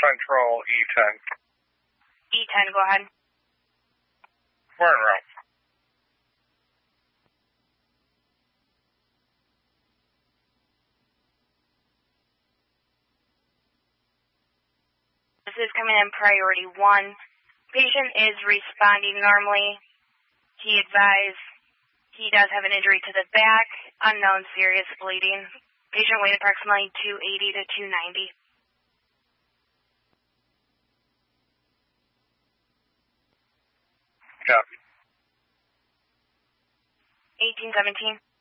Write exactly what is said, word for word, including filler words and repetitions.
Central E ten. E ten, go ahead. We're en route. This is coming in priority one. Patient is responding normally. He advised he does have an injury to the back, unknown serious bleeding. Patient weight approximately two eighty to two ninety. Copy. eighteen seventeen.